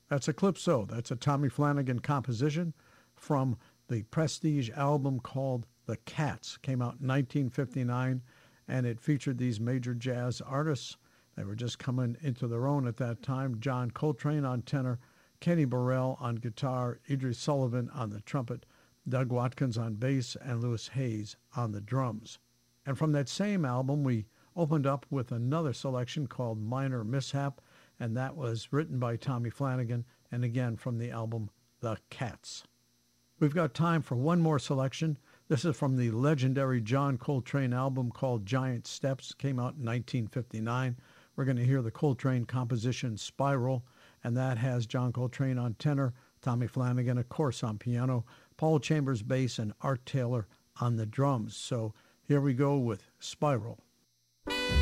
That's Eclipso. That's a Tommy Flanagan composition from the Prestige album called The Cats. Came out in 1959, and it featured these major jazz artists. They were just coming into their own at that time. John Coltrane on tenor, Kenny Burrell on guitar, Idris Sullivan on the trumpet, Doug Watkins on bass, and Louis Hayes on the drums. And from that same album, we opened up with another selection called Minor Mishap, and that was written by Tommy Flanagan, and again from the album The Cats. We've got time for one more selection. This is from the legendary John Coltrane album called Giant Steps. Came out in 1959. We're going to hear the Coltrane composition Spiral, and that has John Coltrane on tenor, Tommy Flanagan, of course, on piano, Paul Chambers bass, and Art Taylor on the drums. So here we go with Spiral.